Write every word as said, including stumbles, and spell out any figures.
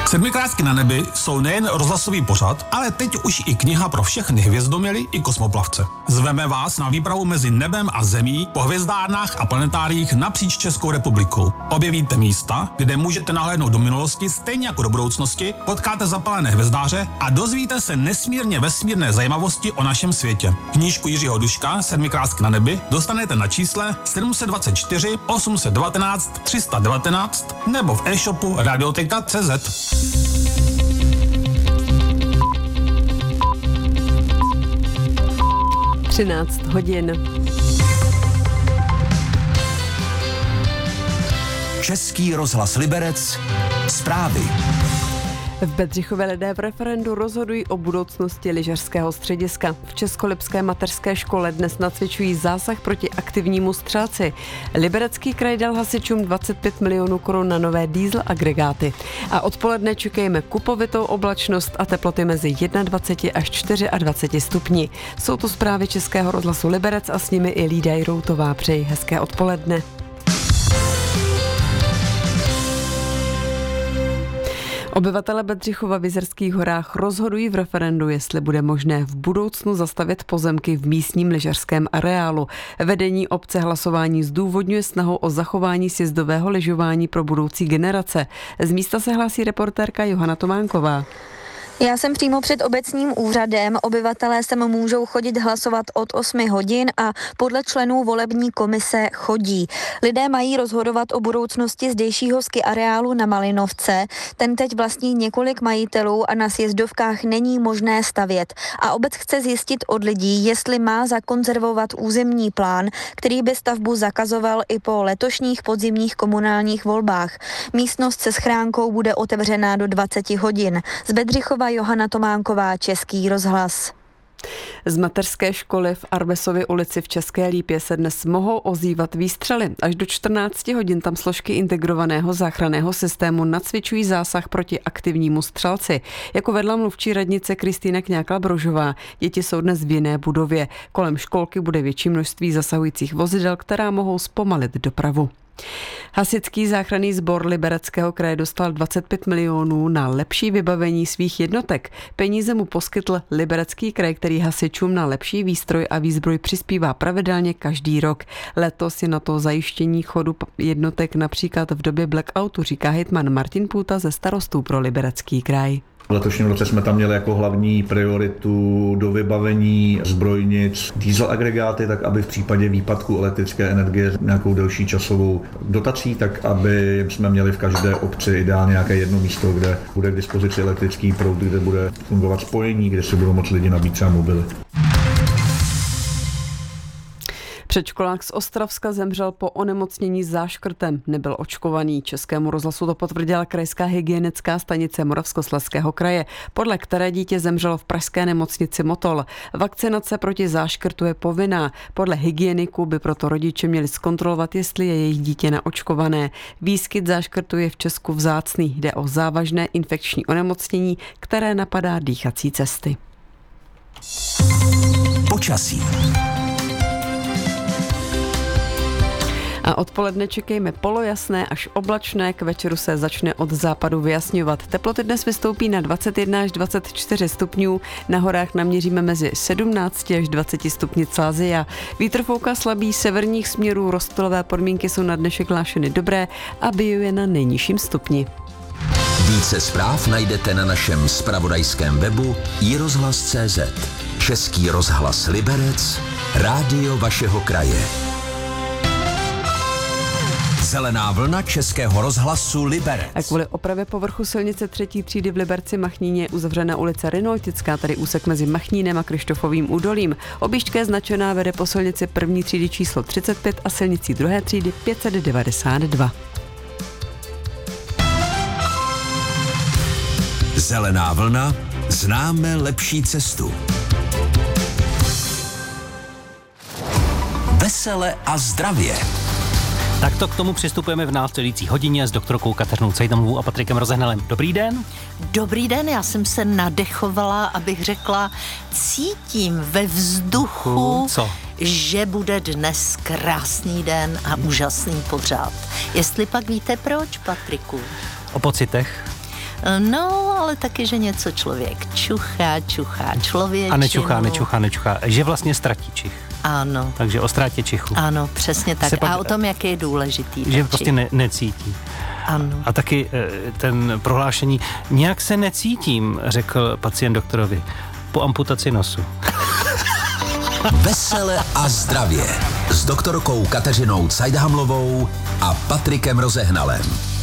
Sedmikrásky na nebi jsou nejen rozhlasový pořad, ale teď už i kniha pro všechny hvězdoměry i kosmoplavce. Zveme vás na výpravu mezi nebem a zemí po hvězdárnách a planetáriích napříč Českou republikou. Objevíte místa, kde můžete nahlédnout do minulosti stejně jako do budoucnosti, potkáte zapalené hvězdáře a dozvíte se nesmírně vesmírné zajímavosti o našem světě. Knížku Jiřího Duška Sedmikrásky na nebi dostanete na čísle sedm set dvacet čtyři osm set devatenáct tři sta devatenáct nebo v e-shopu radioteka tečka cé zet. třináct hodin. Český rozhlas Liberec. Zprávy. V Bedřichově lidé v referendu rozhodují o budoucnosti lyžařského střediska. V Českolipské mateřské škole dnes nacvičují zásah proti aktivnímu střelci. Liberecký kraj dal hasičům dvacet pět milionů korun na nové diesel agregáty. A odpoledne čekejme kupovitou oblačnost a teploty mezi dvacet jedna až dvacet čtyři stupni. Jsou to zprávy Českého rozhlasu Liberec a s nimi i Lída Jiroutová. Přeji hezké odpoledne. Obyvatele Bedřichova v Jizerských horách rozhodují v referendu, jestli bude možné v budoucnu zastavět pozemky v místním lyžařském areálu. Vedení obce hlasování zdůvodňuje snahou o zachování sjezdového lyžování pro budoucí generace. Z místa se hlásí reportérka Johana Tománková. Já jsem přímo před obecním úřadem. Obyvatelé sem můžou chodit hlasovat od osmi hodin a podle členů volební komise chodí. Lidé mají rozhodovat o budoucnosti zdejšího ski areálu na Malinovce. Ten teď vlastní několik majitelů a na sjezdovkách není možné stavět. A obec chce zjistit od lidí, jestli má zakonzervovat územní plán, který by stavbu zakazoval i po letošních podzimních komunálních volbách. Místnost se schránkou bude otevřená do dvaceti hodin. Z Bedřichova Johana Tománková, Český rozhlas. Z mateřské školy v Arbesově ulici v České Lípě se dnes mohou ozývat výstřely. Až do čtrnácti hodin tam složky integrovaného záchranného systému nacvičují zásah proti aktivnímu střelci. Jako vedla mluvčí radnice Kristýna Kňákla-Brožová, děti jsou dnes v jiné budově. Kolem školky bude větší množství zasahujících vozidel, která mohou zpomalit dopravu. Hasičský záchranný sbor Libereckého kraje dostal dvacet pět milionů na lepší vybavení svých jednotek. Peníze mu poskytl Liberecký kraj, který hasičům na lepší výstroj a výzbroj přispívá pravidelně každý rok. Letos je na to zajištění chodu jednotek například v době blackoutu, říká hejtman Martin Půta ze Starostů pro Liberecký kraj. V letošním roce jsme tam měli jako hlavní prioritu do vybavení zbrojnic diesel agregáty, tak aby v případě výpadku elektrické energie s nějakou delší časovou dotací, tak aby jsme měli v každé obci ideálně nějaké jedno místo, kde bude k dispozici elektrický proud, kde bude fungovat spojení, kde si budou moct lidi nabít třeba mobily. Předškolák z Ostravska zemřel po onemocnění záškrtem. Nebyl očkovaný. Českému rozhlasu to potvrdila krajská hygienická stanice Moravskoslezského kraje, podle které dítě zemřelo v pražské nemocnici Motol. Vakcinace proti záškrtu je povinná. Podle hygieniků by proto rodiče měli zkontrolovat, jestli je jejich dítě naočkované. Výskyt záškrtu je v Česku vzácný. Jde o závažné infekční onemocnění, které napadá dýchací cesty. Počasí. A odpoledne čekejme polojasné až oblačné, k večeru se začne od západu vyjasňovat. Teploty dnes vystoupí na dvacet jedna až dvacet čtyři stupňů, na horách naměříme mezi sedmnáct až dvacet stupni Celsia. Vítr fouká slabý severních směrů, rozptylové podmínky jsou na dnešek hlášeny dobré a bijuje na nejnižším stupni. Více zpráv najdete na našem zpravodajském webu i rozhlas tečka cé zet. Český rozhlas Liberec, rádio vašeho kraje. Zelená vlna Českého rozhlasu Liberec. A kvůli opravě povrchu silnice třetí třídy v Liberci Machníně je uzavřena ulice Rinoltická, tady úsek mezi Machnínem a Krištofovým údolím. Objížďka je značená, vede po silnici první třídy číslo třicet pět a silnicí druhé třídy pět set devadesát dva. Zelená vlna, známe lepší cestu. Vesele a zdravě. Takto k tomu přistupujeme v následující hodině s doktorkou Kateřinou Cejtamovou a Patrikem Rozehnalem. Dobrý den. Dobrý den, já jsem se nadechovala, abych řekla, cítím ve vzduchu, Co? že bude dnes krásný den a úžasný pořád. Jestli pak víte proč, Patriku? O pocitech? No, ale taky, že něco člověk čuchá, čuchá člověčinu. A nečuchá, nečuchá, nečuchá. Že vlastně ztratí čich. Ano. Takže o ztrátě čichu. Ano, přesně tak. Pak, a o tom, jak je důležitý. Že prostě ne, necítí. Ano. A taky ten prohlášení, nějak se necítím, řekl pacient doktorovi, po amputaci nosu. Vesele a zdravě s doktorkou Kateřinou Cajdhamlovou a Patrikem Rozehnalem.